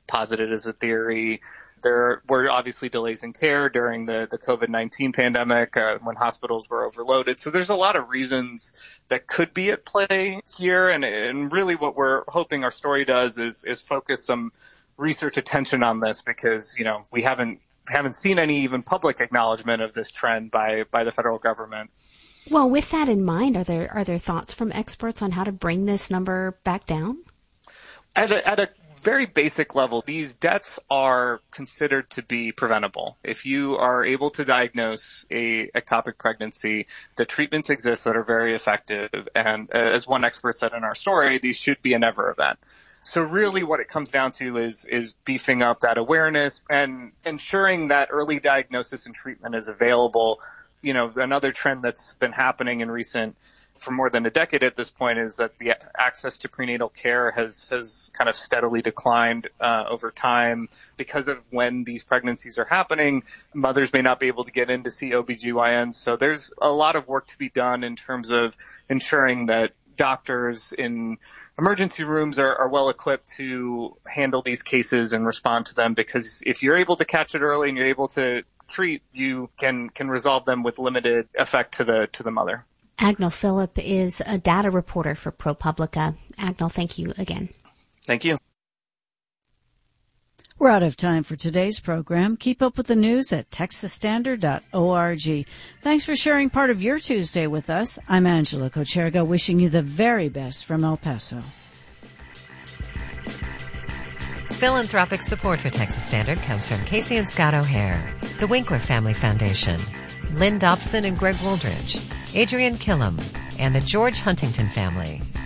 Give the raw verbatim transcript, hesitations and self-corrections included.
posited as a theory. There were obviously delays in care during the, the COVID nineteen pandemic uh, when hospitals were overloaded. So there's a lot of reasons that could be at play here. And, and really what we're hoping our story does is, is focus some research attention on this because, you know, we haven't haven't seen any even public acknowledgement of this trend by, by the federal government. Well, with that in mind, are there are there thoughts from experts on how to bring this number back down? At a, at a very basic level, these deaths are considered to be preventable. If you are able to diagnose a ectopic pregnancy, the treatments exist that are very effective. And as one expert said in our story, these should be a never event. So really what it comes down to is is beefing up that awareness and ensuring that early diagnosis and treatment is available. You know, another trend that's been happening in recent for more than a decade at this point is that the access to prenatal care has, has kind of steadily declined uh, over time because of when these pregnancies are happening. Mothers may not be able to get in to see O B G Y Ns. So there's a lot of work to be done in terms of ensuring that doctors in emergency rooms are, are well equipped to handle these cases and respond to them, because if you're able to catch it early and you're able to treat, you can, can resolve them with limited effect to the, to the mother. Agnel Phillip is a data reporter for ProPublica. Agnel, thank you again. Thank you. We're out of time for today's program. Keep up with the news at texas standard dot org. Thanks for sharing part of your Tuesday with us. I'm Angela Kocherga, wishing you the very best from El Paso. Philanthropic support for Texas Standard comes from Casey and Scott O'Hare, the Winkler Family Foundation, Lynn Dobson and Greg Wooldridge, Adrian Killam, and the George Huntington family.